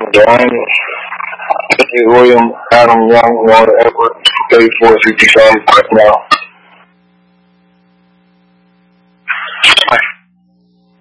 Dwayne, William, Adam Young, Walter Edward, 3465 right now.